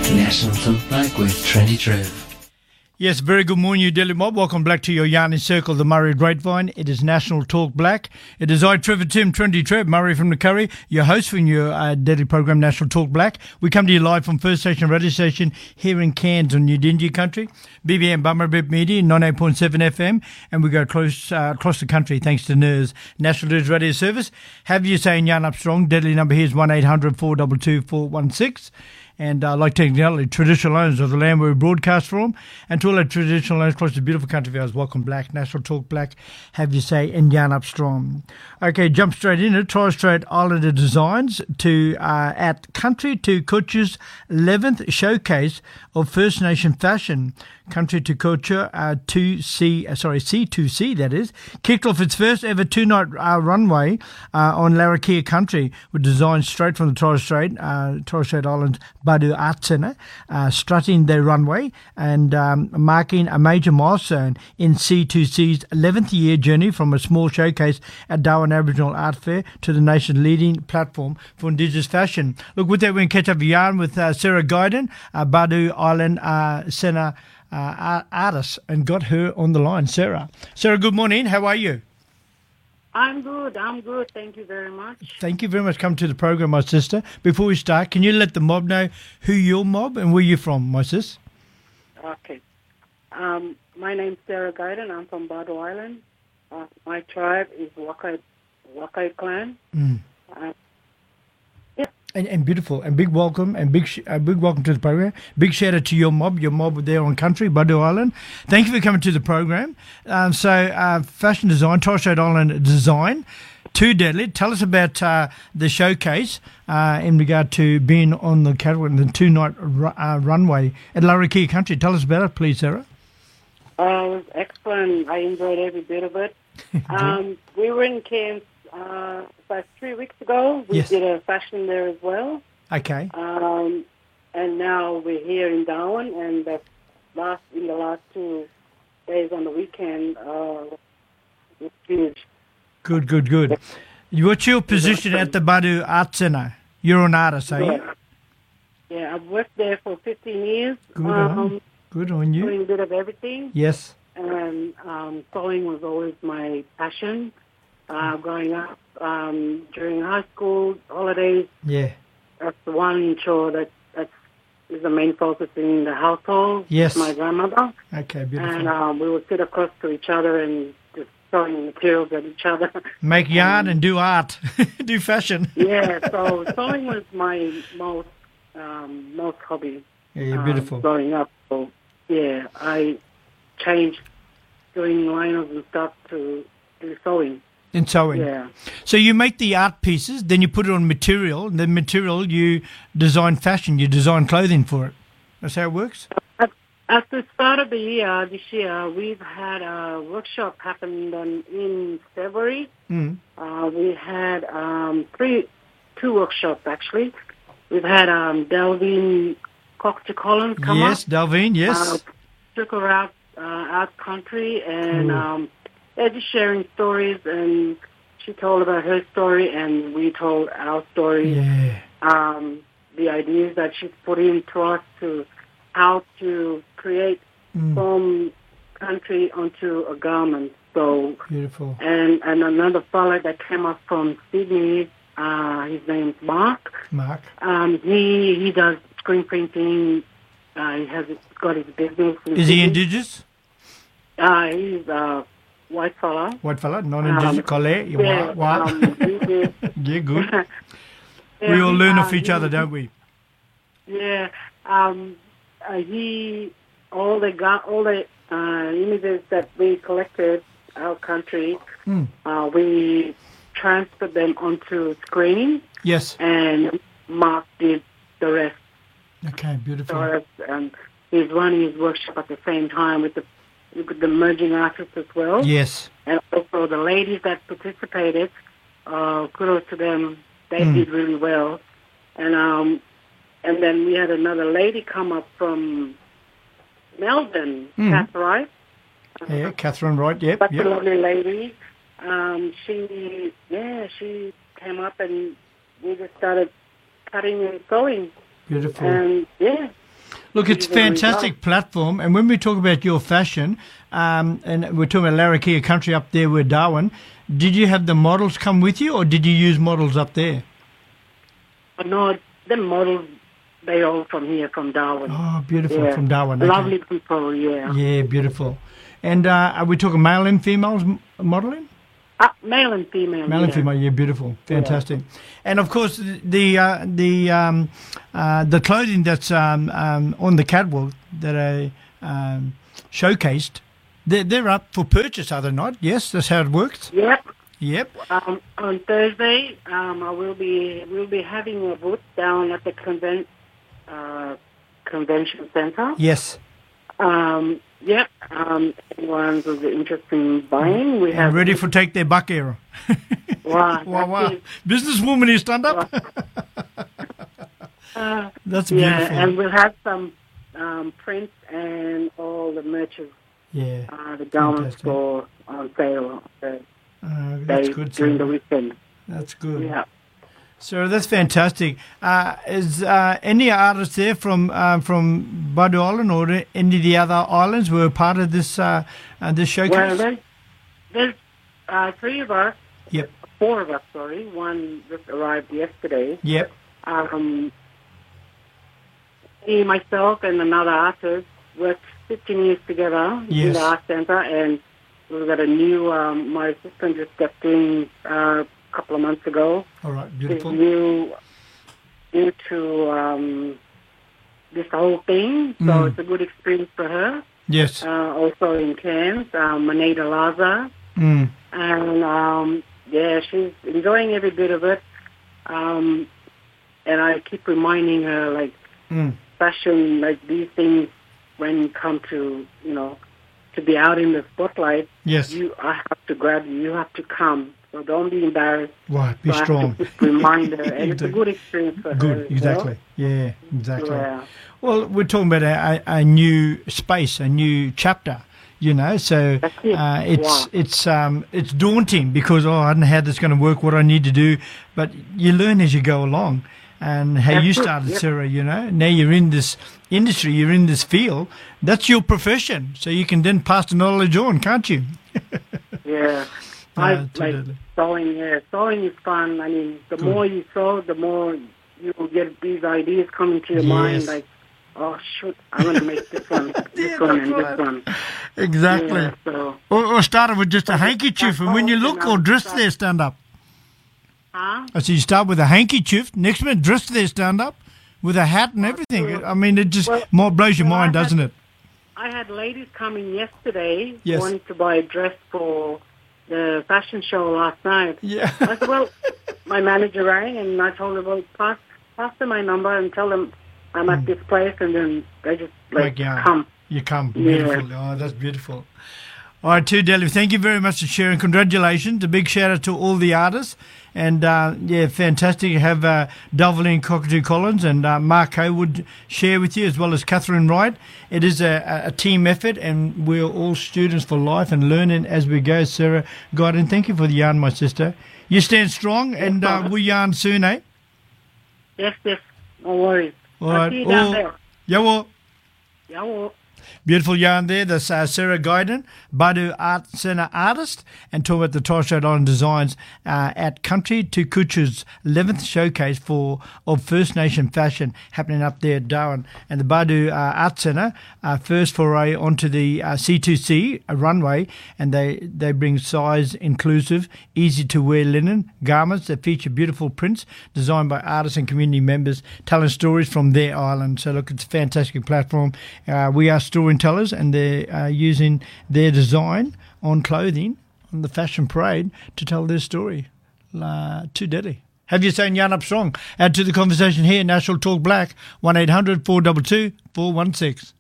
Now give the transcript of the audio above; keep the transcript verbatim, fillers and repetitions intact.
National Talk Black with Trendy Trev. Yes, very good morning, you Daily Mob. Welcome back to your yarning circle, the Murray Grapevine. It is National Talk Black. It is I, Trevor Tim, Trendy Trev, Murray from the Curry, your host for your uh, daily program, National Talk Black. We come to you live from First Station Radio Station here in Cairns on Udingi Country, B B M Bummerbip Media, ninety-eight point seven F M, and we go close uh, across the country thanks to N I R S, National News Radio Service. Have you saying yarn up strong? Deadly number here is one eight hundred four two two four one six. And uh, like technicality, traditional owners of the land where we broadcast from, and to all our traditional owners across the beautiful country of ours, welcome Black, National Talk Black, have you say, and yarn up strong. Okay, jump straight in it. Torres Strait Islander Designs to uh, at Country to Culture's eleventh showcase of First Nation fashion. Country to Culture uh, two C, uh, sorry, C two C that is, kicked off its first ever two-night uh, runway uh, on Larrakia Country with designs straight from the Torres Strait, uh, Torres Strait Islands Badu Art Centre, uh, strutting their runway and um, marking a major milestone in C two C's eleventh year journey from a small showcase at Darwin Aboriginal Art Fair to the nation's leading platform for Indigenous fashion. Look, with that, we're going to catch up a yarn with uh, Sarah Guyden, uh, Badu Island uh, Centre Uh, artist, and got her on the line. Sarah. Sarah, good morning. How are you? I'm good. I'm good. Thank you very much. Thank you very much for coming to the program, my sister. Before we start, can you let the mob know who your mob and where you're from, my sis? Okay. Um, my name's Sarah Guyden. I'm from Badu Island. Uh, my tribe is Wakai, Wakai clan. Mm. Uh, And, and beautiful, and big welcome, and big sh- uh, big welcome to the program. Big shout out to your mob, your mob there on country, Badu Island. Thank you for coming to the program. Um, so, uh, fashion design, Torres Strait Island design, too deadly. Tell us about uh, the showcase uh, in regard to being on the catwalk, the two night ru- uh, runway at Larrakia Country. Tell us about it, please, Sarah. uh, it was excellent. I enjoyed every bit of it. um, we were in Cairns uh, about three weeks ago. We Yes. did a fashion there as well. Okay. Um, and now we're here in Darwin, and the last in the last two days on the weekend, uh, it's huge. Good, good, good. What's your position at the Badu Art Centre? You're an artist, are you? Yeah. Yeah, I've worked there for fifteen years. Good um, on, good on you. Doing a bit of everything. Yes. And um, sewing was always my passion. Uh, growing up, um, during high school, holidays, Yeah. that's the one chore that, that is the main focus in the household. Yes. My grandmother. Okay, beautiful. And um, we would sit across to each other and just sewing materials at each other. Make yarn and do art, do fashion. Yeah, so sewing was my most um, most hobby. Yeah, you're um, beautiful. growing up. So, yeah, I changed doing liners and stuff to do sewing. In sewing. Yeah. So you make the art pieces, then you put it on material, and the material you design fashion, you design clothing for it. That's how it works? At, at the start of the year, this year, we've had a workshop happen on, in February. Mm. Uh, we had um, three, two workshops actually. We've had um, Delvin Cocktail Collins come Yes, up. Delvin, yes. Uh, took her out, uh, out country, and Ooh. um, they're just sharing stories, and she told about her story, and we told our story. Yeah. Um, the ideas that she's put into us to how to create Mm. from country onto a garment. So, Beautiful. and and another fellow that came up from Sydney, uh, his name's Mark. Mark. Um, he he does screen printing. Uh, he has got his business. in Is he Sydney. indigenous? Uh, he's a white fella. White fella? Non-indigenous? Um, Collet? You Yeah, what? what? um, he did- yeah, good. Yeah, We all he, learn uh, off each he- other, don't we? Yeah, um, uh, he all the gu- all the uh, images that we collected our country, Mm. uh, we transferred them onto screen, Yes. and Mark did the rest Okay, beautiful. for us. And he's running his workshop at the same time with the with the emerging artists as well, Yes. and also the ladies that participated. Uh, kudos to them; they Mm. did really well. And um, and then we had another lady come up from Melbourne, Mm. Kath Wright. Yeah, Catherine Wright, yep, Such a yep. lovely lady. Um, she, yeah, she came up and we just started cutting and sewing. Beautiful. And yeah, Look, it's a fantastic platform. And when we talk about your fashion, um, and we're talking about Larrakia country up there with Darwin, did you have the models come with you or did you use models up there? No, the models, they all from here, from Darwin. Oh, beautiful, yeah. from Darwin. Okay. Lovely people, yeah. Yeah, beautiful. And uh, are we talking male and females m- modeling? Uh, male and female. Male yeah. and female, yeah, beautiful, fantastic. Yeah. And of course, the uh, the um, uh, the clothing that's um, um, on the catwalk that are um, showcased, they're, they're up for purchase, are they not? Yes, that's how it works. Yep. Yep. Um, on Thursday, um, I will be we'll be having a booth down at the conven- uh, convention center. Yes. Um, yep. Um, anyone who's interested in buying, we and have ready for take their buck era. Wow, wow, wow. is, Businesswoman, you stand up. uh, That's beautiful. Yeah, and we'll have some um, prints and all the merches. Yeah. Uh, the garment Fantastic. store on sale uh, Uh, that's day, good. during Sir. the weekend. That's good. Yeah. So that's fantastic. Uh, is uh, any artists there from uh, from Badu Island or any of the other islands were part of this uh, uh, this showcase? Well, there's, there's uh, three of us. Yep. Four of us, sorry. One just arrived yesterday. Yep. Um, me, myself, and another artist worked fifteen years together Yes. in the art center, and we've got a new. Um, my assistant just stepped in uh, a couple of months ago. All right. She's Beautiful. new, new to um, this whole thing, so Mm. it's a good experience for her. Yes. Uh, also in Cairns, um, Maneda Laza, Mm. and um, yeah, she's enjoying every bit of it. Um, and I keep reminding her, like, Mm. fashion, like these things, when you come to, you know, to be out in the spotlight, Yes. you, I have to grab you. You have to come. So don't be embarrassed. Right. Be so I strong. have to just remind her, and it's a Exactly. good experience for her. Good. as Exactly. Yeah. Exactly. Well. Yeah. Well, we're talking about a, a, a new space, a new chapter. You know, so That's it. uh, it's Wow. it's um, it's daunting because oh, I don't know how this is going to work, what I need to do, but you learn as you go along. And how That's you it, started, yep. Sarah, you know, now you're in this industry, you're in this field. That's your profession, so you can then pass the knowledge on, can't you? Yeah. Uh, I like totally. sewing. Yeah, sewing is fun. I mean, the Good. more you sew, the more you will get these ideas coming to your mind. Yes. Like, oh shoot, I'm gonna make this one, this Yeah, one, and that's this one. Exactly. Yeah, so, Or, or start with just a handkerchief, and when you look, or dress there, stand up. huh? I said you start with a handkerchief, next minute dress there, stand up, with a hat and everything. I mean, it just Well, more blows your well, I mind, had- doesn't it? I had ladies coming yesterday Yes. wanting to buy a dress for the fashion show last night. Yeah. I said, well, my manager rang and I told her, well, pass, pass them my number and tell them I'm at this place, and then they just like Like, yeah. come. You come. Yeah. Beautiful. Oh, that's beautiful. All right, too, Deli, thank you very much for sharing. Congratulations. A big shout out to all the artists. And, uh, yeah, fantastic to have uh, Dalvin Cockatoo Collins and uh, Mark Haywood share with you, as well as Catherine Wright. It is a, a team effort, and we're all students for life and learning as we go. Sarah Godin, thank you for the yarn, my sister. You stand strong, and uh, we'll yarn soon, eh? Yes, yes, no worries. All I'll right. see you down All- there. Yeah, well. Yeah, well. Beautiful yarn there. That's uh, Sarah Guyden, Badu Art Centre artist, and talking about the Torres Strait Island designs uh, at Country to Kuchu's eleventh showcase for of First Nation fashion happening up there at Darwin. And the Badu uh, Art Centre, uh, first foray onto the uh, C two C runway, and they, they bring size inclusive, easy to wear linen garments that feature beautiful prints designed by artists and community members telling stories from their island. So look, it's a fantastic platform. Uh, we are storytellers, and they're uh, using their design on clothing on the fashion parade to tell their story. Uh, too deadly. Have you saying yarn up strong? Add to the conversation here, National Talk Black, one eight hundred four two two four one six.